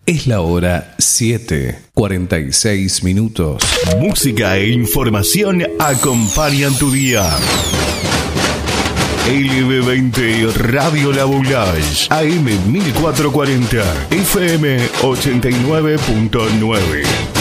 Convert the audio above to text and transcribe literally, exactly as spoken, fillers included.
Es la hora siete, cuarenta y seis minutos. Música e información acompañan tu día. L B veinte Radio La Boulage, A M mil cuatrocientos cuarenta, F M ochenta y nueve punto nueve.